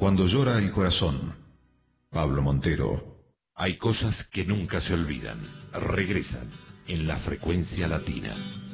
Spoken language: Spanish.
cuando llora el corazón. Pablo Montero. Hay cosas que nunca se olvidan, regresan en la frecuencia latina.